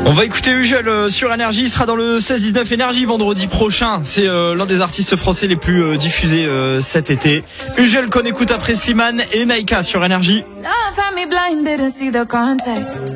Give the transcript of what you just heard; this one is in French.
On va écouter Ugel sur Énergie, il sera dans le 16-19 Énergie vendredi prochain. C'est l'un des artistes français les plus diffusés cet été. Ugel qu'on écoute après Slimane et Naika sur Énergie.